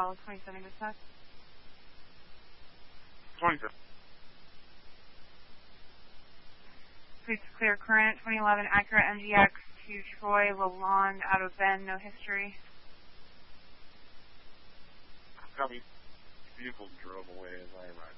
Dallas 27 dispatch. 27. Please clear current 2011 Acura MDX to Troy Lalonde out of Bend, no history. Copy. Vehicle drove away as I arrived.